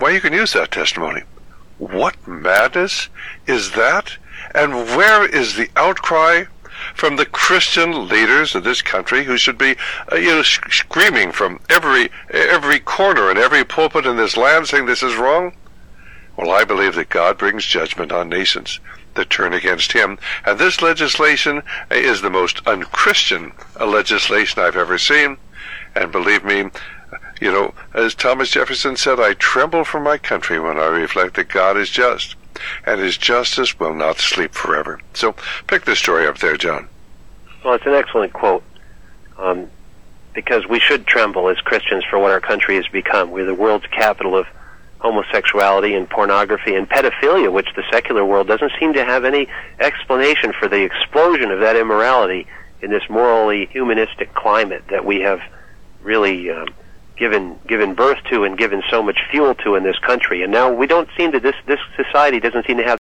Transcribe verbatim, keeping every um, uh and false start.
Why, you can use that testimony. What madness is that? And where is the outcry from the Christian leaders of this country, who should be, uh, you know, sh- screaming from every every corner and every pulpit in this land, saying this is wrong? Well, I believe that God brings judgment on nations that turn against Him, and this legislation is the most unchristian legislation I've ever seen. And believe me, you know, as Thomas Jefferson said, I tremble for my country when I reflect that God is just, and His justice will not sleep forever. So, pick this story up there, John. Well, it's an excellent quote, um, because we should tremble as Christians for what our country has become. We're the world's capital of homosexuality and pornography and pedophilia, which the secular world doesn't seem to have any explanation for the explosion of that immorality in this morally humanistic climate that we have really um, given given birth to and given so much fuel to in this country. And now we don't seem to, this this society doesn't seem to have